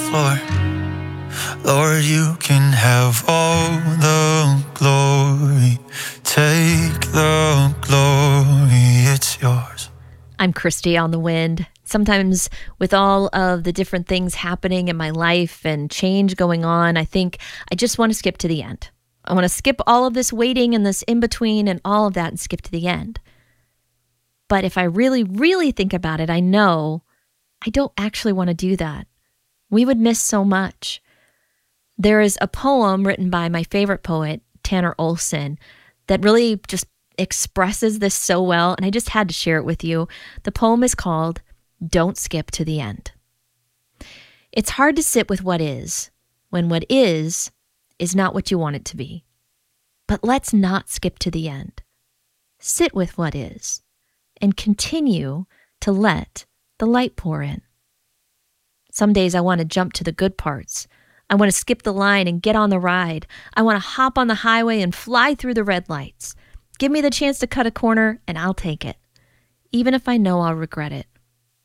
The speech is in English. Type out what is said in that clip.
floor. Lord, you can have all the glory. Take the glory, it's yours. I'm Christy on the Wind. Sometimes with all of the different things happening in my life and change going on, I think I just want to skip to the end. I want to skip all of this waiting and this in-between and all of that and skip to the end. But if I really, really think about it, I know I don't actually want to do that. We would miss so much. There is a poem written by my favorite poet, Tanner Olson, that really just expresses this so well, and I just had to share it with you. The poem is called Don't Skip to the End. It's hard to sit with what is, when what is not what you want it to be. But let's not skip to the end. Sit with what is, and continue to let the light pour in. Some days I want to jump to the good parts. I want to skip the line and get on the ride. I want to hop on the highway and fly through the red lights. Give me the chance to cut a corner and I'll take it, even if I know I'll regret it.